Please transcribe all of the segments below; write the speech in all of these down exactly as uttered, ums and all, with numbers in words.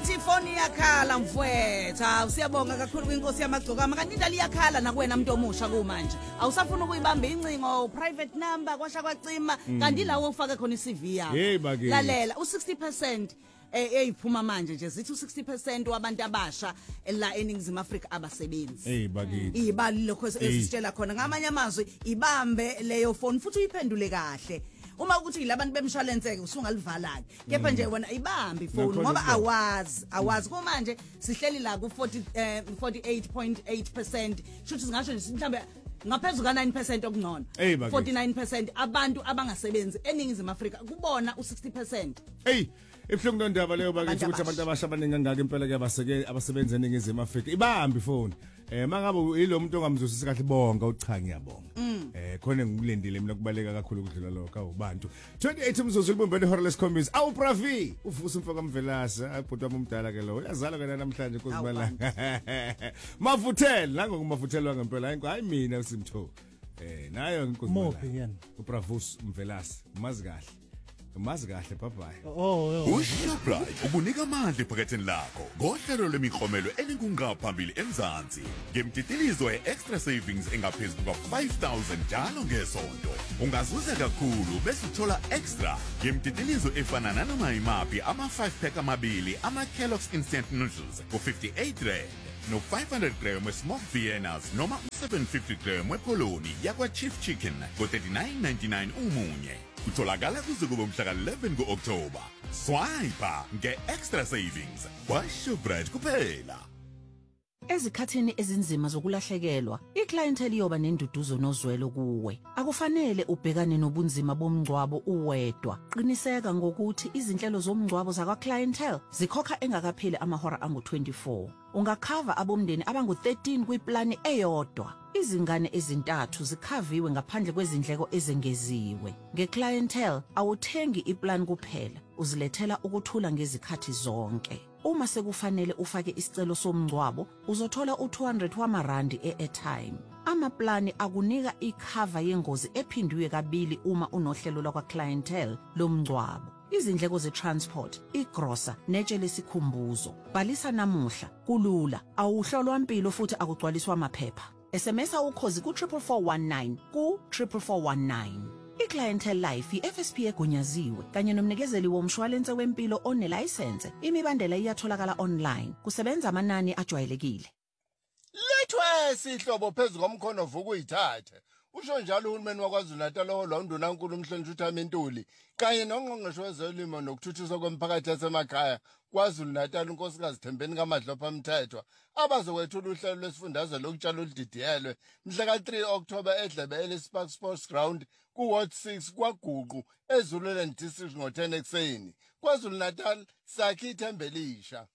bathi phone iyakhala mfowethu siyabonga kakhulu kwinkosi yamagcokama kanti indaba iyakhala nakuwena umuntu omusha kumanje awusafuna ukuyibamba incingo private number kwasha kwacima kanti lawo ufaka khona i-C V yakho lalela u sixty percent eyiphuma manje nje zithi u sixty percent wabantu abasha la eNingizimu Afrika abasebenzi hey bakithi ibali lokho esitshela khona ngamanye amazwi ibambe leyo phone futhi uyiphendule kahle uma ukuthi labantu bemshwalense ke usungalivala ke kepha nje wena ibambi phone ngoba awazi awazi kumanje sihleli la ku forty-eight point eight percent shuthi singasho nje mhlambe ngaphezulu ka nine percent okungcono forty-nine percent abantu abangasebenzi eNingizimu Afrika kubona u sixty percent hey Ibhlungu nondaba leyo bakithi ukuthi abantu abasha abaningi kangaka impela ke abaseke abasebenza eNingizimu Afrika ibambi phone eh mangabe ilo muntu ongamzwisisi kahle bonga ucha ngiyabonga eh khona ngikulendile mina kubaleka kakhulu ukudlula lokho awubantu twenty-eight umzuzu libumbene ihora lesikhombisa awu Pravi uvusa umfaka Mvelasa abhuti wami umdala ke lo uyazala kana namhlanje kuzibalanga mavuthela nangokumavuthela ngempela hayi mina usimtho eh nayo inkosi uPravus Mvelasa umazi kahle umazi kahle babayi oh uShoprite ubunika amandla ephaketheni lakho ngohlelo lemiklomelo elinkungaphambili eMzansi ngemtitilizo eextra savings engaphezulu kwa five thousand njalo ngesonto ungazuza kakhulu bese uthola extra ngemtitilizo efana nanoma imapi ama five pack amabili ama Kellogg's instant noodles for fifty-eight rand no five hundred gram smoked Viennas noma seven fifty gram wePoloni yakwa Chief Chicken for thirty-nine ninety-nine umunye utholakala kuze kube umhla ka eleven kuOctober swipe nge-extra savings kwaShoprite kuphela. Ezikhathini ezinzima zokulahlekelwa iclientele yoba nenduduzo nozwelo kuwe akufanele ubhekane nobunzima bomngcwabo uwedwa qiniseka ngokuthi izinhlelo zomngcwabo zakwa clientele zikhokha engakapheli amahora angu twenty-four ungakhava abomndeni abangu thirteen kwiplani eyodwa izingane ezintathu zikhaviwe ngaphandle kwezindleko ezengeziwe ngeclientele awuthengi iplan kuphela uzilethela ukuthula ngezikhathi zonke uma sekufanele ufake isicelo somngcwabo uzothola u two hundred wamarandi e-airtime amaplani akunika ikhava yengozi ephindiwe kabili uma unohlelo lwakwa clientele lomngcwabo izindleko ze-transport igrosa netshe lesikhumbuzo bhalisa namuhla kulula awuhlolwa impilo futhi akugcwaliswa amaphepha S M S ukhozi ku triple four one nine ku triple four one nine iClientele Life i-F S P egunyaziwe kanye nomnikezeli womshwalense wempilo onelicense imibandela iyatholakala online kusebenza amanani ajwayelekile lethwe sihlobo phezulu komkhono vuka uyithathe usho njalo uhulumeni wakwaZulu Natal oholwa uNdunankulu uMhlonishwa uThamintuli kanye nongqongqoshe wezolimo nokuthuthukiswa komphakathi yasemakhaya kwaZulu Natal unkosikazi Thembeni kaMadlopha Mthethwa abazokwethula uhlelo lwesifundazwe lokutshala oludidiyelwe mhla ka three October eDlebe eLespark Sports Ground ku Ward six kwaGuqu eZululand District ngo ten ekseni kwaZulu Natal sakhi ithembe lisha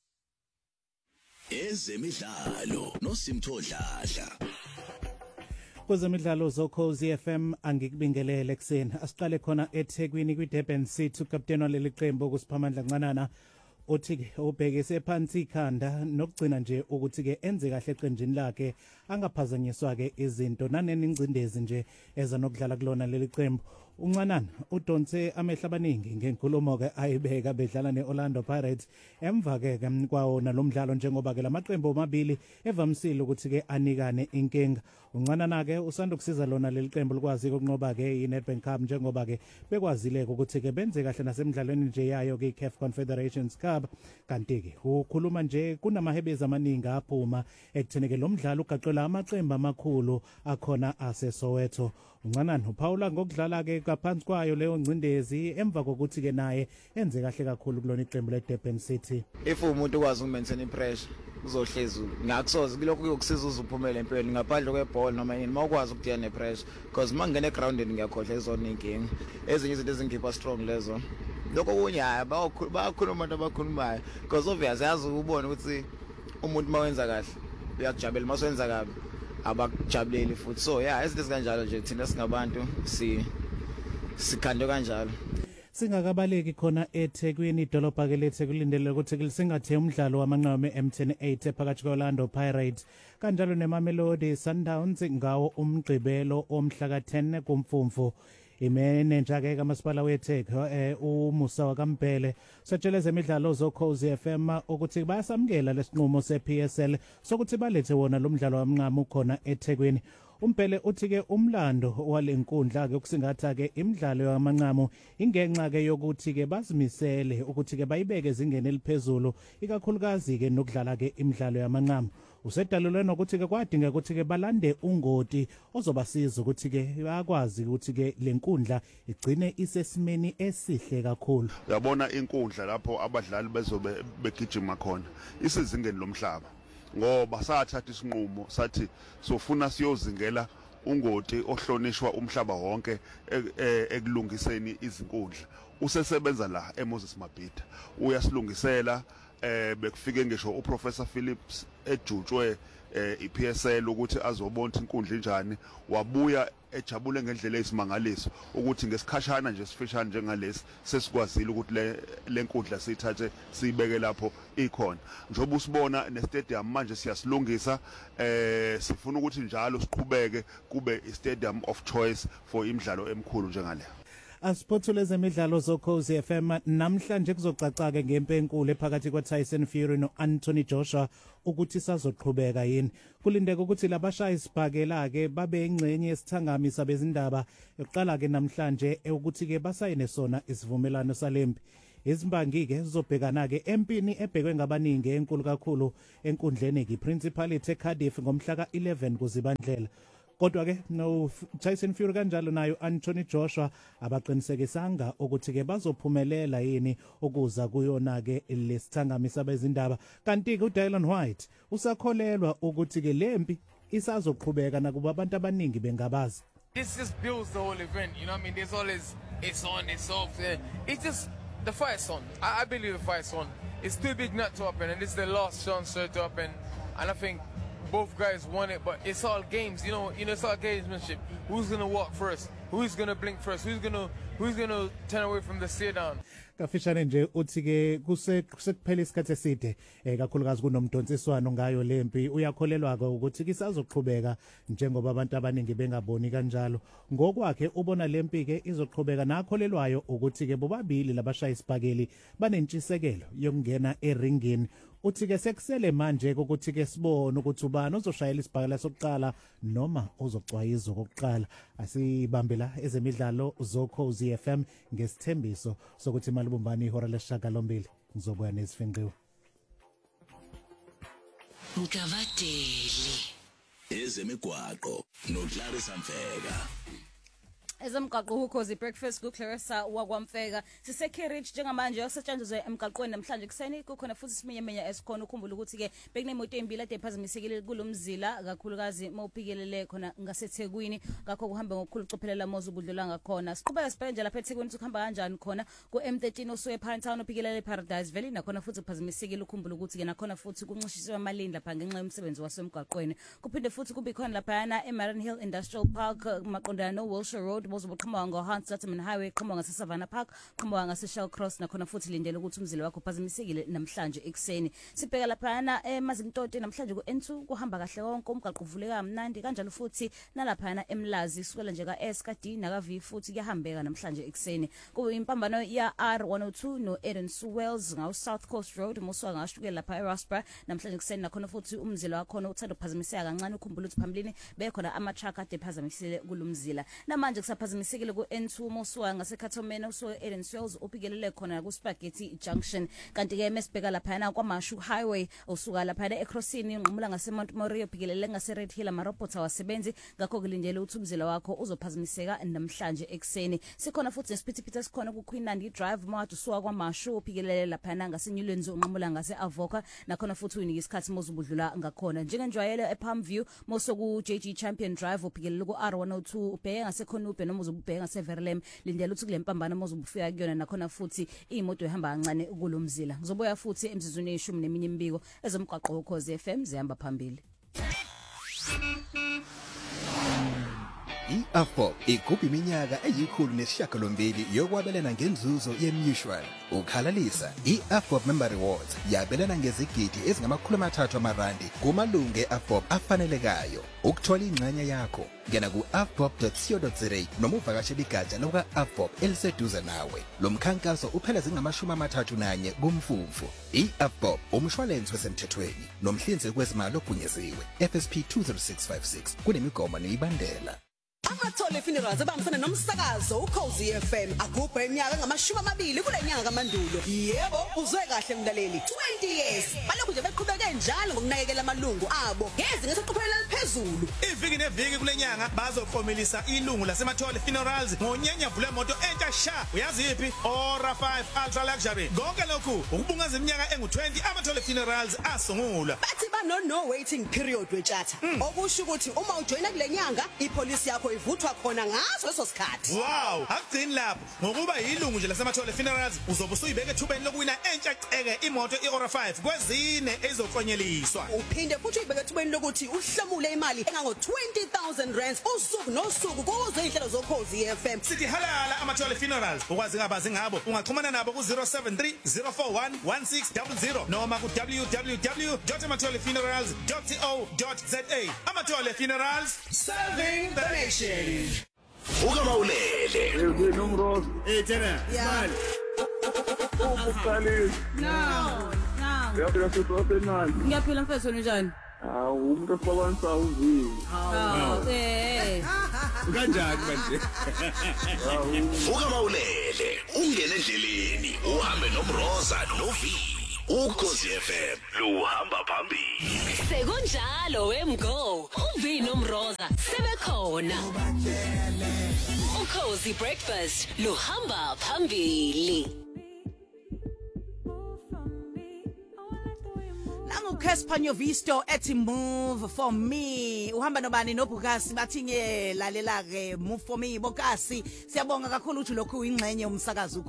ezemidlalo noSimtho Dladla kwezemidlalo zokhozi F M angikubingelele ekseni asiqale khona eThekwini kwiDurban City ukapteni waleli qembu kuSiphamandla Ncanana othi ubhekise phansi ikhanda nokugcina nje ukuthi ke enze kahle eqenjini lakhe angaphazanyiswa ke izinto naneningcindezi nje eza nokudlala kulona leli qembu uNcanana udonse amehla abaningi ngenkulumo ke ayibeka bedlala neOrlando Pirates emva ke kwawo nalomdlalo njengoba ke lamaqembu omabili evamsile ukuthi ke anikane inkinga uNcanana ke usanda kusiza lona leli qembu likwazi ukunqoba ke iNedbank Cup njengoba ke bekwazile ukuthi ke benze kahle nasemidlalweni nje yayo ke iCAF Confederations Cup kanti ke ukhuluma nje kunamahebezi amaningi aphuma ekutheneke lo mdlalo ugaqela amaqembu amakhulu akhona aseSoweto uNcanana uPaula ngokudlala ke kaphansi kwayo leyo ngcindezi emva kokuthi ke naye enze kahle kakhulu kulona iqembu leDurban City if umuntu ukwazi ukumaintain ipressure uzohlezi ngakusoze kulokho kuyokusiza uzuphumela empeleni ngaphandle kwebhola noma yini mawukwazi ukudiya nepressure because mangene egroundini ngiyakhohle izona inkingi ezinye izinto ezingikhipha strong lezo lokho kunyaya bayakhuluma abantu abakhulumayo because obviously yazi ubone ukuthi umuntu mawenza kahle uyakujabula masenza kabi abakujabuleli futhi so yeah izinto kanjalo nje thina singabantu si sikhande kanjalo singakabaleki khona eThekwini idolobha ke lethe kulindelwe ukuthi kulisingathe umdlalo wamanqamu M ten eight phakathi kweOrlando Pirates kanjalo neMamelodi Sundowns ngawo umgqibelo omhla ka ten kuMfumfu imeneja ke kamasipala weTheku eh uMusa waKampele satshela ezemidlalo zoKhozi F M ukuthi bayasamkela lesinqumo seP S L sokuthi balethe wona lo mdlalo wamnqamo khona eThekwini. Umpele uthi ke umlando walenkundla ke ukusingatha ke imidlalo yamanqamo ingenxa ke yokuthi ke bazimisele ukuthi ke bayibeke ezingeni eliphezulu ikakhulukazi ke nokudlala ke imidlalo yamanqamo. Usedalelwe nokuthi ke kwadinga ukuthi ke balande ungoti ozobasiza ukuthi ke bakwazi ukuthi ke lenkundla igcine isesimeni esihle kakhulu. Uyabona inkundla lapho abadlali bezobe begijima khona isizingeni lomhlaba. Ngoba sathatha isinqumo sathi sofuna siyozingela ungoti ohlonishwa umhlaba wonke ekulungiseni izinkundla. Usesebenza la eMoses Mabhida uyasilungisela eh bekufike ngisho uProfessor Phillips ejutshwe iP S L ukuthi azobona inkundla enjani wabuya ejabule ngendlela eyisimangaliso ukuthi ngesikhashana nje sifishane njengalesi sesikwazile ukuthi le lenkundla sithathe sibeke lapho ikhona njoba usibona ne-stadium manje siyasilungisa eh sifuna ukuthi njalo siqhubeke kube i-stadium of choice for imidlalo emkhulu njengale. Asiphothule zemidlalo zoKhozi F M namhlanje kuzocaca ke ngempe enkulu ephakathi kwaTyson Fury noAnthony Joshua ukuthi sazoqhubeka yini. Kulindeka ukuthi labashaya isibhakela ke babe ingcenye yesithangami sabezindaba yokuqala ke namhlanje ukuthi ke basayine sona isivumelano salempi. Izimbangi ke zizobhekana ke empini ebhekwe ngabaningi enkulu kakhulu enkundleni ke Principality eCardiff ngomhla ka eleven kuZibandlela. Kodwa ke no Tyson Fury kanjalo nayo Anthony Joshua abaqinisekisanga ukuthi ke bazophumelela yini ukuza kuyona ke lesithangami sabezindaba. Kanti ke uDylan White usakholelwa ukuthi ke lempi isazoqhubeka nakuba abantu abaningi bengabazi. This just builds the whole event, you know what I mean? There's always it's on, it's off. Uh, it's just the fight's on. I, I believe the fight's on. It's too big not to happen, and this is the last chance to happen. And I think both guys won it, but it's all games, you know. You know, it's all gamesmanship. Who's gonna walk first? Who's gonna blink first? Who's gonna who's gonna turn away from the stare down? Kafishane nje uthi ke kusekuphela isikhathi eside eh kakhulukazi kunomdonsiswano ngayo lempi uyakholelwa ke ukuthi kisazoqhubeka njengoba abantu abaningi bengaboni kanjalo. Ngokwakhe ubona lempi ke izoqhubeka nakholelwayo ukuthi ke bobabili labashaya isibhakeli banentshisekelo yokungena eringini. Uthi ke sekusele manje ukuthi ke sibone ukuthi ubani ozoshayela isibhakela sokuqala noma ozocwayiza okokuqala. Asibambela ezemidlalo zoKhozi F M ngesithembiso sokuthi malibumbani ihora lesishagalombili ngizobuya nezifenqiwe. Ngavadeli ezemigwaqo noClarissa Mfeka. Ezemgaqo uKhozi breakfast kuClarissa wakwamfeka sisecarriage njengamanje yokusetshenziswa emgaqweni namhlanje kuseni kukhona futhi siminyemenya esikhona ukhumbula ukuthi ke bekunemoto embili ade phazamisekile kulomzila kakhulukazi mawuphikelele khona ngaseThekwini ngakho kuhamba ngokukhulu ucophelela mozo ubudlula ngakhona siqhubeka sibheke nje lapha eThekwini ukuhamba kanjani khona ku M thirteen osuye ePinetown uphikelele eParadise Valley nakhona futhi phazamisekile ukhumbula ukuthi ke nakhona futhi kuncishiswa amalini lapha ngenxa yomsebenzi wasemgaqweni kuphinde futhi kube khona lapha yana eMarine Hill Industrial Park maqondana no Wilshire Road bozobuqhamuka ngoHans Statman Highway qhamuka ngase Savannah Park qhamuka ngase Shell Cross nakhona futhi lindele ukuthi umzila wakho phazamisekile namhlanje ekseni sibheka lapha eMazimtoti namhlanje ku N two kuhamba kahle konke umgaqo uvuleka kamnandi kanjalo futhi nalapha eMlazi sukela nje ka S ka D na ka V futhi kuyahambeka namhlanje ekseni kube impambano ya R one oh two no Eden Swells ngaw South Coast Road musuka ngashukela lapha eRossborough namhlanje ekseni nakhona futhi umzila wakho uthanda ukuphazamiseka kancane ukhumbula ukuthi phambilini bekhona ama truck ade phazamisile kulomzila namanje kusaphazamisekile ku N two musuka ngaseKhathomeni usuka Eden Swells upikelele khona ku Spaghetti Junction kanti ke mesibheka lapha yana kwaMashu Highway usuka lapha eCrossini nqumula ngase Mount Moriah upikelele ngase Red Hill amarobota wasebenzi ngakho kulindele ukuthi umzila wakho uzophazamiseka namhlanje ekseni sikhona futhi nesiphithi sikhona ku Queenandi Drive mawadu usuka kwaMashu upikelele lapha yana ngase Newlands unqumula ngase Avoca nakhona futhi uyinika isikhathi mozubudlula ngakhona njengenjwayelo ePalmview mosoku J G Champion Drive upikelele ku R one oh two ubheka ngase Khonube noma uzobheka ngase Verlem lindele ukuthi kule mpambano mozubufika kuyona nakhona futhi imoto ihamba kancane kulomzila ngizobuya futhi emzizweni yeshumi neminye imbiko ezomgaqo woKhozi F M zihamba phambili. i-Afbob igubha iminyaka eyikhulu nesishiyagalombili yokwabelana ngenzuzo ye-mutual. Ukhalalisa i-Afbob Member Rewards yabelana ngezigidi ezingamakhulu amathathu amarandi kumalungu e-Afbob afanelekayo. Ukuthola ingxenye yakho ngena ku afbob dot co dot za noma uvakashele igatsha loka-Afbob eliseduze nawe. Lo mkhankaso uphela zingamashumi amathathu nanye kumfumfu. I-Afbob umshwalense wesemthethweni nomhlinzeki wezimali ogunyaziwe F S P two zero six five six kunemigomo nemibandela. Amathole Funerals abambisana nomsakazo uKhosi F M agubha iminyaka ngamashumi amabili kule nyanga kaMandulo. Yebo, uzwe kahle mlaleli. twenty years. Balokhu nje beqhubeke njalo ngokunakekela amalungu abo. Ngeze ngesoqhubela liphezulu. Iviki neviki kule nyanga bazokhomelisa ilungu laseMathole Funerals ngonyanyavula emoto entsha sha. Uyazi iphi? Ora five Ultra Luxury. Konke lokhu ukubungaza iminyaka engu twenty Amathole Funerals asungula. Bathi bano no waiting period wethatha. Okusho ukuthi uma ujoina kule nyanga ipolice yakho ivuthwa khona ngaso leso sikhathi. Wow, akugcini lapho. Ngokuba yilungu nje laseMathole Funerals uzobe usuyibeke ethubeni lokuwina entsha ceke imoto iOra five kwezine ezoklonyeliswa. Uphinde futhi uyibeke ethubeni lokuthi uhlomule imali engango twenty thousand rands usuku nosuku kuze inhlelo zokhozi F M. Sithi halala Amathole Funerals. Ukwazi ngabazi ngabo ungaxhumana nabo ku zero seven three zero four one one six zero zero noma ku w w w dot amathole funerals dot co dot za. Amathole Funerals, serving the nation. Uka Mawulele. Nomrozo. Eh tena. Mali. Uqalile. No, no. Yaphela sesona. Ngiyaphila mfethu wena njani? Ah, umuntu osibonisa uzini. Hawu, eh. Kanjani manje? Uka Mawulele, ungene endleleni, uhambe nomroza novi. Ukhosi F M luhamba phambili. Sekunjalo wemgo, uvi nomroza sebekhona. Ukhosi breakfast luhamba phambili. Nangu Caspanyo Visto ethi move for me. Uhamba nobani noBukasi bathi nge lalela ke move for me Bokasi. Siyabonga kakhulu ukuthi lokhu ingxenye umsakazo